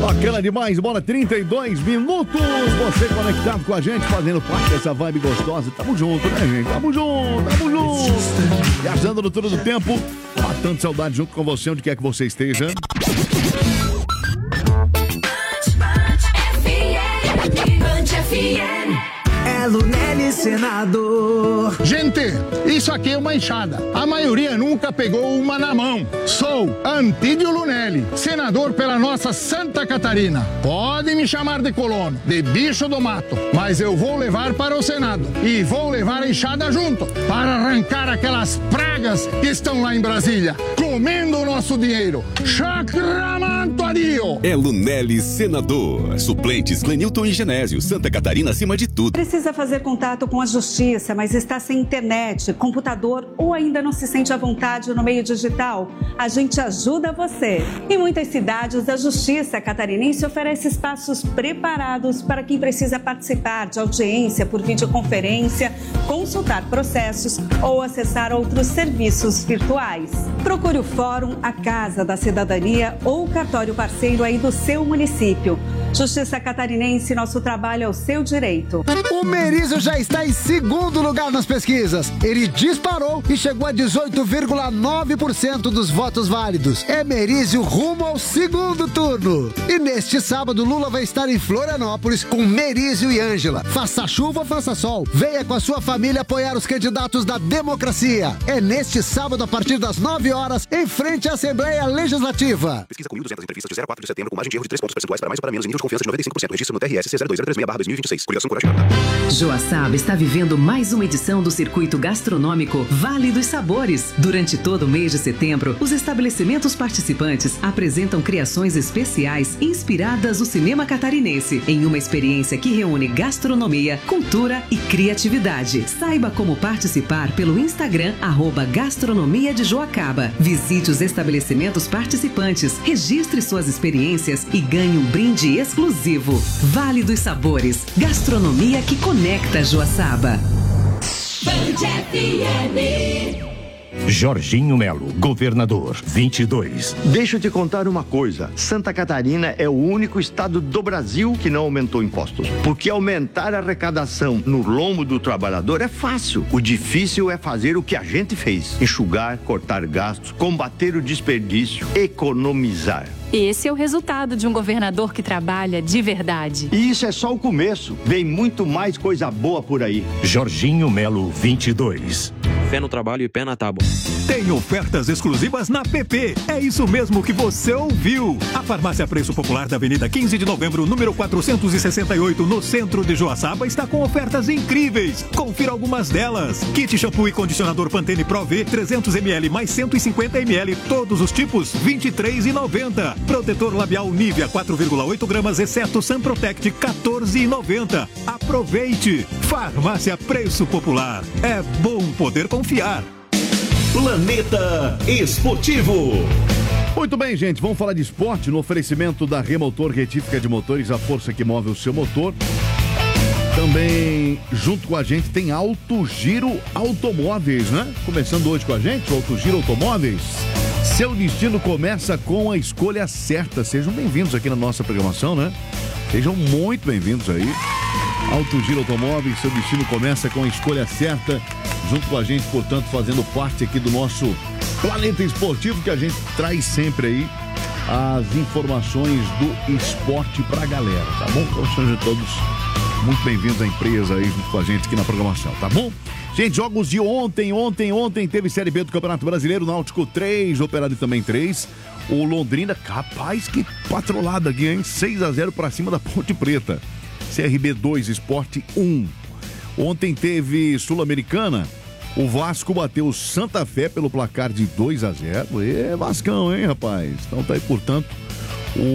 Bacana demais, bola 32 minutos. Você conectado com a gente, fazendo parte dessa vibe gostosa. Tamo junto, né, gente? Tamo junto. Viajando no turno do tempo, matando saudade junto com você, onde quer que você esteja. É Lunelli, senador. Gente, isso aqui é uma enxada. A maioria nunca pegou uma na mão. Sou Antídio Lunelli, senador pela nossa Santa Catarina. Pode me chamar de colono, de bicho do mato, mas eu vou levar para o Senado. E vou levar a enxada junto, para arrancar aquelas pragas que estão lá em Brasília, comendo o nosso dinheiro. Chacramanto adio! É Lunelli, senador. Suplentes Clenilton e Genésio. Santa Catarina acima de tudo. Precisa fazer contato com a justiça, mas está sem internet, computador ou ainda não se sente à vontade no meio digital? A gente ajuda você. Em muitas cidades, a Justiça Catarinense oferece espaços preparados para quem precisa participar de audiência por videoconferência, consultar processos ou acessar outros serviços virtuais. Procure o Fórum, a Casa da Cidadania ou o cartório parceiro aí do seu município. Justiça Catarinense, nosso trabalho é o seu direito. O Merizio já está em segundo lugar nas pesquisas. Ele disparou e chegou a 18,9% dos votos válidos. É Merizio rumo ao segundo turno. E neste sábado, Lula vai estar em Florianópolis com Merizio e Ângela. Faça chuva ou faça sol, venha com a sua família apoiar os candidatos da democracia. É neste sábado, a partir das 9 horas, em frente à Assembleia Legislativa. Pesquisa com 1.200 entrevistas de 0 a 4 de setembro, com margem de erro de 3 pontos percentuais para mais ou para menos e nível de confiança de 95%. Registro no TRS C0236/2026. Coligação Coragem. Joaçaba está vivendo mais uma edição do Circuito Gastronômico Vale dos Sabores. Durante todo o mês de setembro, os estabelecimentos participantes apresentam criações especiais inspiradas no cinema catarinense, em uma experiência que reúne gastronomia, cultura e criatividade. Saiba como participar pelo Instagram @gastronomia de Joacaba. Visite os estabelecimentos participantes, registre suas experiências e ganhe um brinde exclusivo. Vale dos Sabores, gastronomia que conecta Joaçaba. Jorginho Melo, governador, 22. Deixa eu te contar uma coisa. Santa Catarina é o único estado do Brasil que não aumentou impostos. Porque aumentar a arrecadação no lombo do trabalhador é fácil. O difícil é fazer o que a gente fez. Enxugar, cortar gastos, combater o desperdício, economizar. Esse é o resultado de um governador que trabalha de verdade. E isso é só o começo. Vem muito mais coisa boa por aí. Jorginho Melo, 22. Fé no trabalho e pé na tábua. Tem ofertas exclusivas na PP. É isso mesmo que você ouviu. A Farmácia Preço Popular da Avenida 15 de Novembro, número 468, no centro de Joaçaba, está com ofertas incríveis. Confira algumas delas. Kit shampoo e condicionador Pantene Pro V, 300 ml mais 150 ml, todos os tipos, R$ 23,90. Protetor labial Nivea, 4,8 gramas, exceto Sun Protect, R$ 14,90. Aproveite. Farmácia Preço Popular. É bom poder confiar. Planeta Esportivo. Muito bem, gente, vamos falar de esporte no oferecimento da Remotor Retífica de Motores, a força que move o seu motor. Também, junto com a gente, tem Alto Giro Automóveis, né? Começando hoje com a gente, o Alto Giro Automóveis. Seu destino começa com a escolha certa. Sejam bem-vindos aqui na nossa programação, né? Sejam muito bem-vindos aí. Alto Giro Automóveis, seu destino começa com a escolha certa. Junto com a gente, portanto, fazendo parte aqui do nosso Planeta Esportivo, que a gente traz sempre aí as informações do esporte pra galera, tá bom? Então sejam todos muito bem-vindos à empresa aí junto com a gente aqui na programação, tá bom? Gente, jogos de ontem teve Série B do Campeonato Brasileiro, Náutico 3, Operário também 3. O Londrina, capaz que patrolada aqui, hein? 6-0 pra cima da Ponte Preta. CRB 2, Sport 1. Ontem teve Sul-Americana, o Vasco bateu o Santa Fé pelo placar de 2-0. Vascão, hein, rapaz? Então tá aí, portanto,